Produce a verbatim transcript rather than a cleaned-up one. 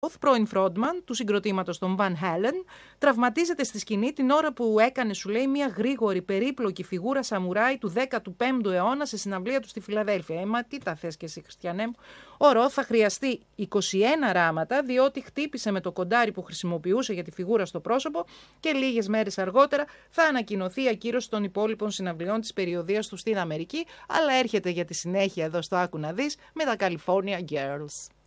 πρώην frontman του συγκροτήματος των Van Halen, τραυματίζεται στη σκηνή την ώρα που έκανε, σου λέει, μια γρήγορη, περίπλοκη φιγούρα σαμουράι του δέκατου πέμπτου αιώνα σε συναυλία του στη Φιλαδέλφια. Ε, μα τι τα θες και εσύ, Χριστιανέ μου. Ο Ροθ θα χρειαστεί είκοσι ένα ράματα, διότι χτύπησε με το κοντάρι που χρησιμοποιούσε για τη φιγούρα στο πρόσωπο και λίγες μέρες αργότερα θα ανακοινωθεί η ακύρωση των υπόλοιπων συναυλιών της περιοδίας του στην Αμερική, αλλά έρχεται για τη συνέχεια εδώ στο Άκου να δεις με τα California Girls.